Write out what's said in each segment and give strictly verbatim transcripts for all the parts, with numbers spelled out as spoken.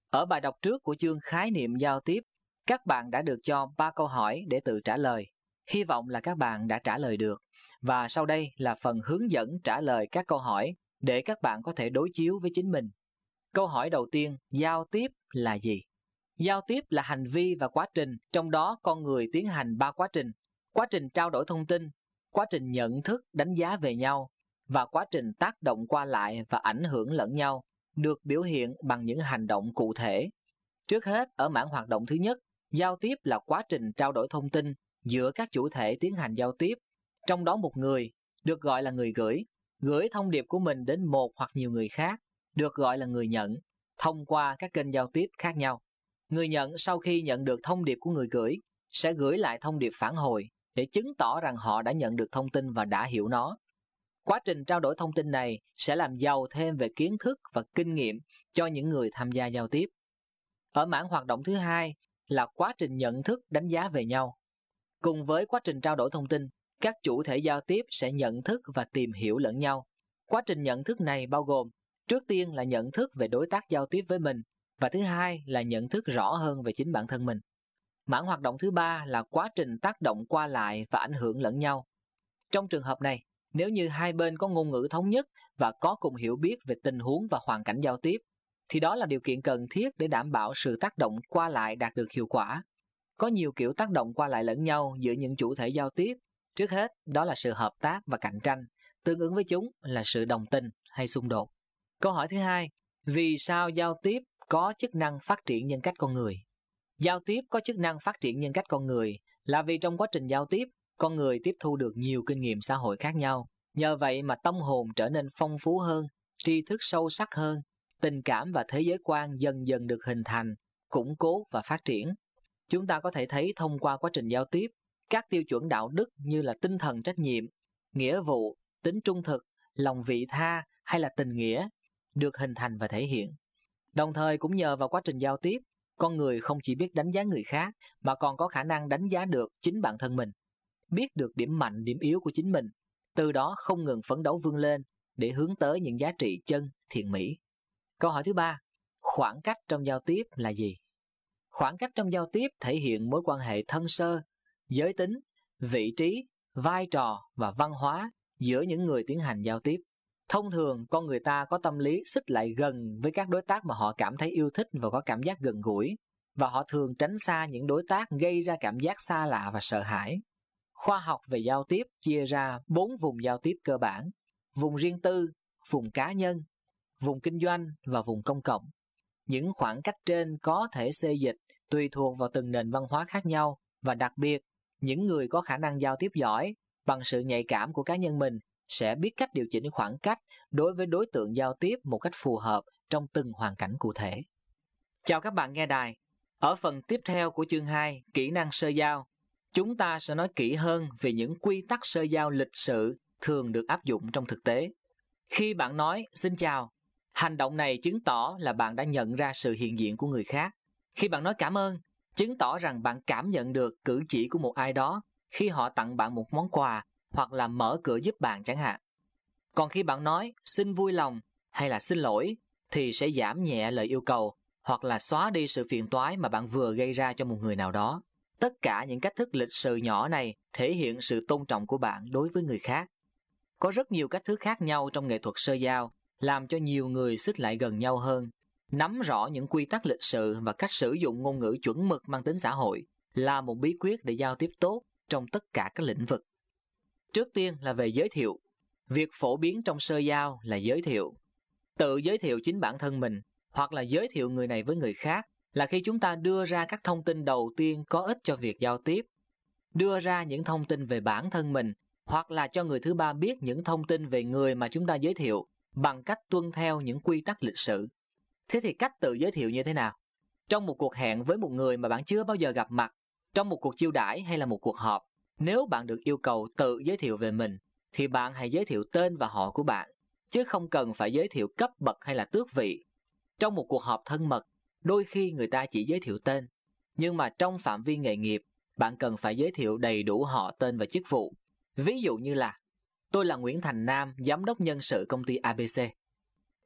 Ở bài đọc trước của chương khái niệm giao tiếp, các bạn đã được cho ba câu hỏi để tự trả lời. Hy vọng là các bạn đã trả lời được. Và sau đây là phần hướng dẫn trả lời các câu hỏi để các bạn có thể đối chiếu với chính mình. Câu hỏi đầu tiên, giao tiếp là gì? Giao tiếp là hành vi và quá trình, trong đó con người tiến hành ba quá trình. Quá trình trao đổi thông tin, quá trình nhận thức, đánh giá về nhau và quá trình tác động qua lại và ảnh hưởng lẫn nhau, được biểu hiện bằng những hành động cụ thể. Trước hết, ở mảng hoạt động thứ nhất, giao tiếp là quá trình trao đổi thông tin giữa các chủ thể tiến hành giao tiếp. Trong đó một người, được gọi là người gửi, gửi thông điệp của mình đến một hoặc nhiều người khác, được gọi là người nhận, thông qua các kênh giao tiếp khác nhau. Người nhận sau khi nhận được thông điệp của người gửi, sẽ gửi lại thông điệp phản hồi để chứng tỏ rằng họ đã nhận được thông tin và đã hiểu nó. Quá trình trao đổi thông tin này sẽ làm giàu thêm về kiến thức và kinh nghiệm cho những người tham gia giao tiếp. Ở mảng hoạt động thứ hai là quá trình nhận thức đánh giá về nhau. Cùng với quá trình trao đổi thông tin, các chủ thể giao tiếp sẽ nhận thức và tìm hiểu lẫn nhau. Quá trình nhận thức này bao gồm, trước tiên là nhận thức về đối tác giao tiếp với mình, và thứ hai là nhận thức rõ hơn về chính bản thân mình. Mảng hoạt động thứ ba là quá trình tác động qua lại và ảnh hưởng lẫn nhau. Trong trường hợp này, nếu như hai bên có ngôn ngữ thống nhất và có cùng hiểu biết về tình huống và hoàn cảnh giao tiếp, thì đó là điều kiện cần thiết để đảm bảo sự tác động qua lại đạt được hiệu quả. Có nhiều kiểu tác động qua lại lẫn nhau giữa những chủ thể giao tiếp. Trước hết, đó là sự hợp tác và cạnh tranh, tương ứng với chúng là sự đồng tình hay xung đột. Câu hỏi thứ hai, vì sao giao tiếp có chức năng phát triển nhân cách con người? Giao tiếp có chức năng phát triển nhân cách con người là vì trong quá trình giao tiếp, con người tiếp thu được nhiều kinh nghiệm xã hội khác nhau. Nhờ vậy mà tâm hồn trở nên phong phú hơn, tri thức sâu sắc hơn, tình cảm và thế giới quan dần dần được hình thành, củng cố và phát triển. Chúng ta có thể thấy thông qua quá trình giao tiếp, các tiêu chuẩn đạo đức như là tinh thần trách nhiệm, nghĩa vụ, tính trung thực, lòng vị tha hay là tình nghĩa được hình thành và thể hiện. Đồng thời cũng nhờ vào quá trình giao tiếp, con người không chỉ biết đánh giá người khác mà còn có khả năng đánh giá được chính bản thân mình, biết được điểm mạnh, điểm yếu của chính mình, từ đó không ngừng phấn đấu vươn lên để hướng tới những giá trị chân, thiện mỹ. Câu hỏi thứ ba, khoảng cách trong giao tiếp là gì? Khoảng cách trong giao tiếp thể hiện mối quan hệ thân sơ, giới tính, vị trí, vai trò và văn hóa giữa những người tiến hành giao tiếp. Thông thường, con người ta có tâm lý xích lại gần với các đối tác mà họ cảm thấy yêu thích và có cảm giác gần gũi, và họ thường tránh xa những đối tác gây ra cảm giác xa lạ và sợ hãi. Khoa học về giao tiếp chia ra bốn vùng giao tiếp cơ bản: vùng riêng tư, vùng cá nhân, vùng kinh doanh và vùng công cộng. Những khoảng cách trên có thể xê dịch tùy thuộc vào từng nền văn hóa khác nhau, và đặc biệt, những người có khả năng giao tiếp giỏi bằng sự nhạy cảm của cá nhân mình sẽ biết cách điều chỉnh khoảng cách đối với đối tượng giao tiếp một cách phù hợp trong từng hoàn cảnh cụ thể. Chào các bạn nghe đài. Ở phần tiếp theo của chương hai, kỹ năng sơ giao, chúng ta sẽ nói kỹ hơn về những quy tắc sơ giao lịch sự thường được áp dụng trong thực tế. Khi bạn nói xin chào, hành động này chứng tỏ là bạn đã nhận ra sự hiện diện của người khác. Khi bạn nói cảm ơn, chứng tỏ rằng bạn cảm nhận được cử chỉ của một ai đó khi họ tặng bạn một món quà hoặc là mở cửa giúp bạn chẳng hạn. Còn khi bạn nói xin vui lòng hay là xin lỗi thì sẽ giảm nhẹ lời yêu cầu hoặc là xóa đi sự phiền toái mà bạn vừa gây ra cho một người nào đó. Tất cả những cách thức lịch sự nhỏ này thể hiện sự tôn trọng của bạn đối với người khác. Có rất nhiều cách thức khác nhau trong nghệ thuật sơ giao, làm cho nhiều người xích lại gần nhau hơn. Nắm rõ những quy tắc lịch sự và cách sử dụng ngôn ngữ chuẩn mực mang tính xã hội là một bí quyết để giao tiếp tốt trong tất cả các lĩnh vực. Trước tiên là về giới thiệu. Việc phổ biến trong sơ giao là giới thiệu. Tự giới thiệu chính bản thân mình hoặc là giới thiệu người này với người khác là khi chúng ta đưa ra các thông tin đầu tiên có ích cho việc giao tiếp. Đưa ra những thông tin về bản thân mình hoặc là cho người thứ ba biết những thông tin về người mà chúng ta giới thiệu bằng cách tuân theo những quy tắc lịch sự. Thế thì cách tự giới thiệu như thế nào? Trong một cuộc hẹn với một người mà bạn chưa bao giờ gặp mặt, trong một cuộc chiêu đãi hay là một cuộc họp, nếu bạn được yêu cầu tự giới thiệu về mình, thì bạn hãy giới thiệu tên và họ của bạn, chứ không cần phải giới thiệu cấp bậc hay là tước vị. Trong một cuộc họp thân mật, đôi khi người ta chỉ giới thiệu tên, nhưng mà trong phạm vi nghề nghiệp, bạn cần phải giới thiệu đầy đủ họ, tên và chức vụ. Ví dụ như là, tôi là Nguyễn Thành Nam, giám đốc nhân sự công ty a bê xê.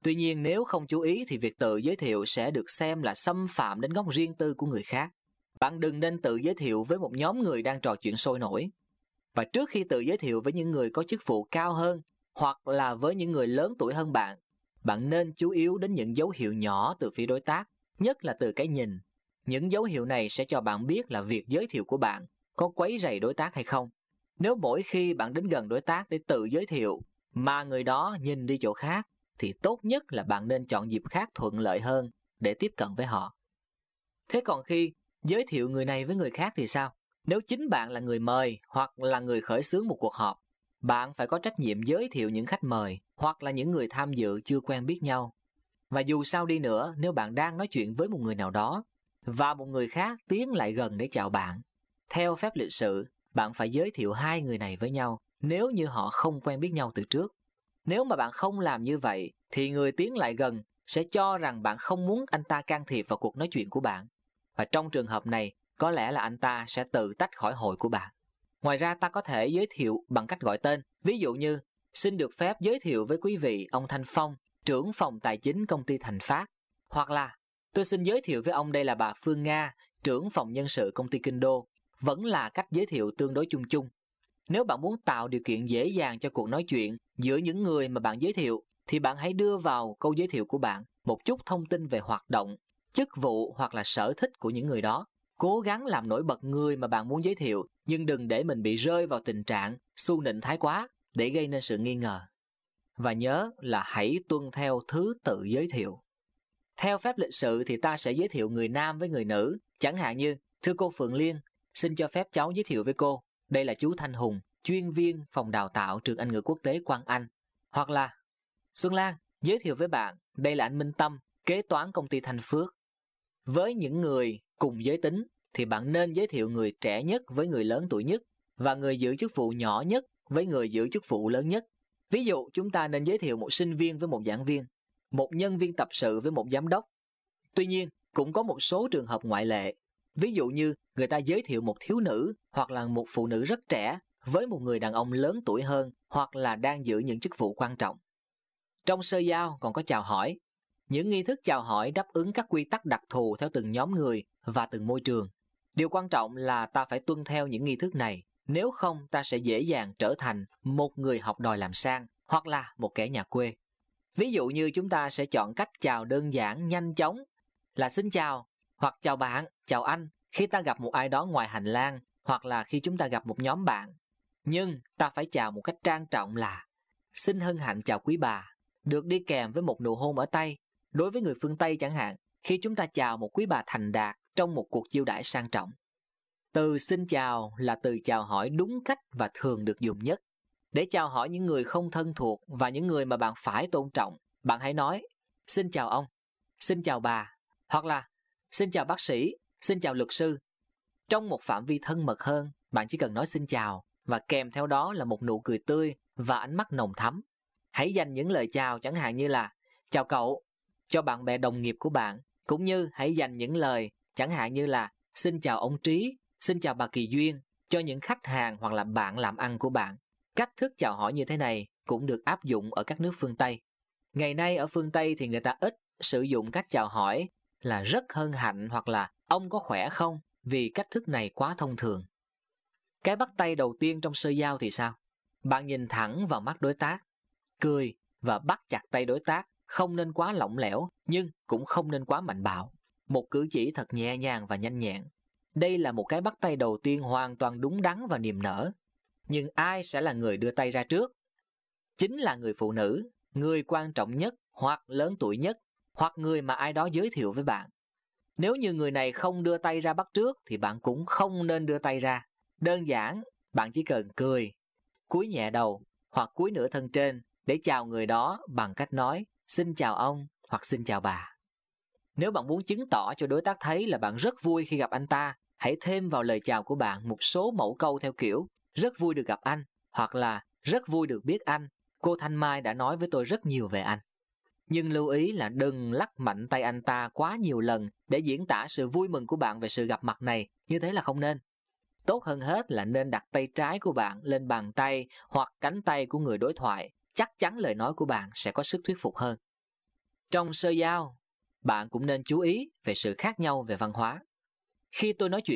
Tuy nhiên nếu không chú ý thì việc tự giới thiệu sẽ được xem là xâm phạm đến góc riêng tư của người khác. Bạn đừng nên tự giới thiệu với một nhóm người đang trò chuyện sôi nổi. Và trước khi tự giới thiệu với những người có chức vụ cao hơn hoặc là với những người lớn tuổi hơn bạn, bạn nên chú ý đến những dấu hiệu nhỏ từ phía đối tác, nhất là từ cái nhìn. Những dấu hiệu này sẽ cho bạn biết là việc giới thiệu của bạn có quấy rầy đối tác hay không. Nếu mỗi khi bạn đến gần đối tác để tự giới thiệu mà người đó nhìn đi chỗ khác, thì tốt nhất là bạn nên chọn dịp khác thuận lợi hơn để tiếp cận với họ. Thế còn khi giới thiệu người này với người khác thì sao? Nếu chính bạn là người mời hoặc là người khởi xướng một cuộc họp, bạn phải có trách nhiệm giới thiệu những khách mời hoặc là những người tham dự chưa quen biết nhau. Và dù sao đi nữa, nếu bạn đang nói chuyện với một người nào đó và một người khác tiến lại gần để chào bạn, theo phép lịch sự, bạn phải giới thiệu hai người này với nhau nếu như họ không quen biết nhau từ trước. Nếu mà bạn không làm như vậy, thì người tiến lại gần sẽ cho rằng bạn không muốn anh ta can thiệp vào cuộc nói chuyện của bạn. Và trong trường hợp này, có lẽ là anh ta sẽ tự tách khỏi hội của bạn. Ngoài ra, ta có thể giới thiệu bằng cách gọi tên. Ví dụ như, xin được phép giới thiệu với quý vị ông Thanh Phong, trưởng phòng tài chính công ty Thành Phát. Hoặc là, tôi xin giới thiệu với ông đây là bà Phương Nga, trưởng phòng nhân sự công ty Kinh Đô. Vẫn là cách giới thiệu tương đối chung chung. Nếu bạn muốn tạo điều kiện dễ dàng cho cuộc nói chuyện giữa những người mà bạn giới thiệu, thì bạn hãy đưa vào câu giới thiệu của bạn một chút thông tin về hoạt động, chức vụ hoặc là sở thích của những người đó. Cố gắng làm nổi bật người mà bạn muốn giới thiệu, nhưng đừng để mình bị rơi vào tình trạng xu nịnh thái quá để gây nên sự nghi ngờ. Và nhớ là hãy tuân theo thứ tự giới thiệu. Theo phép lịch sự thì ta sẽ giới thiệu người nam với người nữ, chẳng hạn như, thưa cô Phượng Liên, xin cho phép cháu giới thiệu với cô, đây là chú Thanh Hùng, chuyên viên phòng đào tạo trường Anh ngữ quốc tế Quang Anh. Hoặc là, Xuân Lan, giới thiệu với bạn, đây là anh Minh Tâm, kế toán công ty Thanh Phước. Với những người cùng giới tính, thì bạn nên giới thiệu người trẻ nhất với người lớn tuổi nhất, và người giữ chức vụ nhỏ nhất với người giữ chức vụ lớn nhất. Ví dụ, chúng ta nên giới thiệu một sinh viên với một giảng viên, một nhân viên tập sự với một giám đốc. Tuy nhiên, cũng có một số trường hợp ngoại lệ. Ví dụ như người ta giới thiệu một thiếu nữ hoặc là một phụ nữ rất trẻ với một người đàn ông lớn tuổi hơn hoặc là đang giữ những chức vụ quan trọng. Trong sơ giao còn có chào hỏi. Những nghi thức chào hỏi đáp ứng các quy tắc đặc thù theo từng nhóm người và từng môi trường. Điều quan trọng là ta phải tuân theo những nghi thức này, nếu không ta sẽ dễ dàng trở thành một người học đòi làm sang hoặc là một kẻ nhà quê. Ví dụ như chúng ta sẽ chọn cách chào đơn giản, nhanh chóng là xin chào, hoặc chào bạn, chào anh khi ta gặp một ai đó ngoài hành lang hoặc là khi chúng ta gặp một nhóm bạn. Nhưng ta phải chào một cách trang trọng là xin hân hạnh chào quý bà, được đi kèm với một nụ hôn ở tay. Đối với người phương Tây chẳng hạn, khi chúng ta chào một quý bà thành đạt trong một cuộc chiêu đãi sang trọng. Từ xin chào là từ chào hỏi đúng cách và thường được dùng nhất. Để chào hỏi những người không thân thuộc và những người mà bạn phải tôn trọng, bạn hãy nói xin chào ông, xin chào bà, hoặc là xin chào bác sĩ, xin chào luật sư. Trong một phạm vi thân mật hơn, bạn chỉ cần nói xin chào và kèm theo đó là một nụ cười tươi và ánh mắt nồng thắm. Hãy dành những lời chào chẳng hạn như là chào cậu cho bạn bè đồng nghiệp của bạn, cũng như hãy dành những lời chẳng hạn như là xin chào ông Trí, xin chào bà Kỳ Duyên cho những khách hàng hoặc là bạn làm ăn của bạn. Cách thức chào hỏi như thế này cũng được áp dụng ở các nước phương Tây. Ngày nay ở phương Tây thì người ta ít sử dụng cách chào hỏi là rất hân hạnh hoặc là ông có khỏe không, vì cách thức này quá thông thường. Cái bắt tay đầu tiên trong sơ giao thì sao? Bạn nhìn thẳng vào mắt đối tác, cười và bắt chặt tay đối tác, không nên quá lỏng lẻo nhưng cũng không nên quá mạnh bạo. Một cử chỉ thật nhẹ nhàng và nhanh nhẹn. Đây là một cái bắt tay đầu tiên hoàn toàn đúng đắn và niềm nở. Nhưng ai sẽ là người đưa tay ra trước? Chính là người phụ nữ, người quan trọng nhất hoặc lớn tuổi nhất, hoặc người mà ai đó giới thiệu với bạn. Nếu như người này không đưa tay ra bắt trước thì bạn cũng không nên đưa tay ra. Đơn giản, bạn chỉ cần cười, cúi nhẹ đầu hoặc cúi nửa thân trên để chào người đó bằng cách nói xin chào ông hoặc xin chào bà. Nếu bạn muốn chứng tỏ cho đối tác thấy là bạn rất vui khi gặp anh ta, hãy thêm vào lời chào của bạn một số mẫu câu theo kiểu rất vui được gặp anh, hoặc là rất vui được biết anh, cô Thanh Mai đã nói với tôi rất nhiều về anh. Nhưng lưu ý là đừng lắc mạnh tay anh ta quá nhiều lần để diễn tả sự vui mừng của bạn về sự gặp mặt này, như thế là không nên. Tốt hơn hết là nên đặt tay trái của bạn lên bàn tay hoặc cánh tay của người đối thoại, chắc chắn lời nói của bạn sẽ có sức thuyết phục hơn. Trong sơ giao, bạn cũng nên chú ý về sự khác nhau về văn hóa. Khi tôi nói chuyện